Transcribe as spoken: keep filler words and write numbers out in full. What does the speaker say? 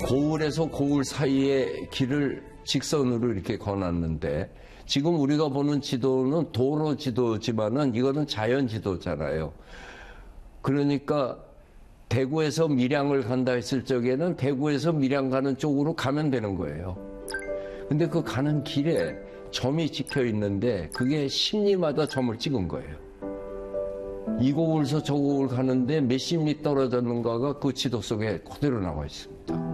고을에서 고을 사이의 길을 직선으로 이렇게 거놨는데 지금 우리가 보는 지도는 도로 지도지만은 이거는 자연 지도잖아요. 그러니까 대구에서 밀양을 간다 했을 적에는 대구에서 밀양 가는 쪽으로 가면 되는 거예요. 근데 그 가는 길에 점이 찍혀 있는데 그게 십리마다 점을 찍은 거예요. 이 고을에서 저 고을 가는데 몇십 리 떨어졌는가가 그 지도 속에 그대로 나와 있습니다.